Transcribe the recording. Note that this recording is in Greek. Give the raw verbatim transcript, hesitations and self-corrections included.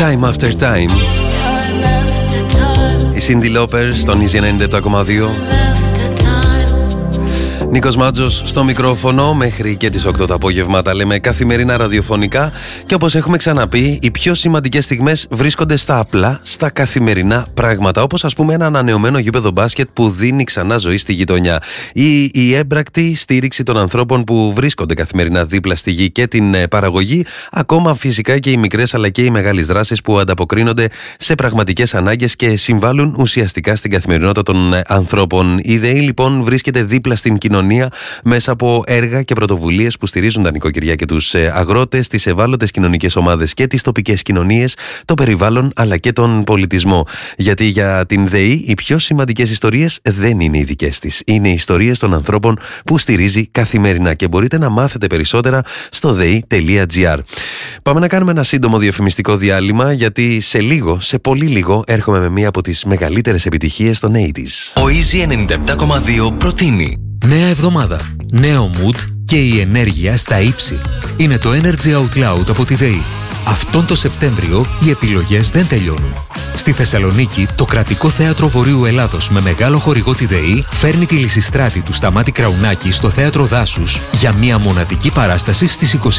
Time After Time. Η Cyndi Lauper στον Easy ενενήντα επτά κόμμα δύο. Νίκος Μάτζος στο μικρόφωνο μέχρι και τις οκτώ το απόγευμα. Τα λέμε καθημερινά ραδιοφωνικά και όπως έχουμε ξαναπεί, οι πιο σημαντικές στιγμές βρίσκονται στα απλά, στα καθημερινά πράγματα. Όπως ας πούμε ένα ανανεωμένο γήπεδο μπάσκετ που δίνει ξανά ζωή στη γειτονιά, ή η έμπρακτη στήριξη των ανθρώπων που βρίσκονται καθημερινά δίπλα στη γη και την παραγωγή, ακόμα φυσικά και οι μικρές αλλά και οι μεγάλες δράσεις που ανταποκρίνονται σε πραγματικές ανάγκες και συμβάλλουν ουσιαστικά στην καθημερινότητα των ανθρώπων. Η ΔΕΗ λοιπόν βρίσκεται δίπλα στην κοινωνία μέσα από έργα και πρωτοβουλίες που στηρίζουν τα νοικοκυριά και τους αγρότες, τις ευάλωτες κοινωνικές ομάδες και τις τοπικές κοινωνίες, το περιβάλλον αλλά και τον πολιτισμό. Γιατί για την ΔΕΗ οι πιο σημαντικές ιστορίες δεν είναι οι δικές της. Είναι οι ιστορίες των ανθρώπων που στηρίζει καθημερινά και μπορείτε να μάθετε περισσότερα στο δei τελεία gr. Πάμε να κάνουμε ένα σύντομο διαφημιστικό διάλειμμα, γιατί σε λίγο, σε πολύ λίγο, έρχομαι με μία από τις μεγαλύτερες επιτυχίες των ογδόντα. Ο Easy ενενήντα επτά κόμμα δύο προτείνει νέα εβδομάδα, νέο mood και η ενέργεια στα ύψη. Είναι το Energy Out Loud από τη ΔΕΗ. Αυτόν το Σεπτέμβριο οι επιλογές δεν τελειώνουν. Στη Θεσσαλονίκη, το Κρατικό Θέατρο Βορείου Ελλάδος με μεγάλο χορηγό τη ΔΕΗ φέρνει τη Λυσιστράτη του Σταμάτη Κραουνάκη στο Θέατρο Δάσους για μια μοναδική παράσταση στις είκοσι